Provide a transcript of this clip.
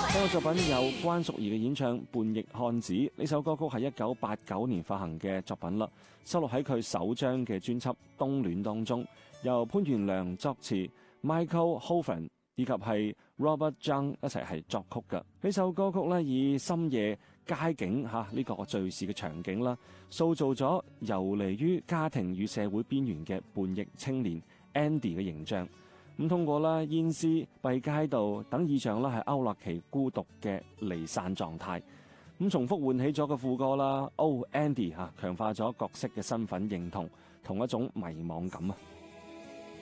呢個作品有關淑怡嘅演唱《叛逆漢子》，呢首歌曲係1989年發行嘅作品啦，收錄喺佢首張嘅專輯《冬戀》當中，由潘源良作詞 ，Michael Hovan 以及係 Robert Jung 一齊係作曲嘅。呢首歌曲咧以深夜街景呢個敘事嘅場景啦，塑造咗游離於家庭與社會邊緣嘅叛逆青年 Andy 嘅形象。咁通過啦煙絲、閉街道等意象啦，係勾勒其孤獨嘅離散狀態。咁重複喚起咗個副歌啦，Oh Andy 強化咗角色嘅身份認同同一種迷惘感啊！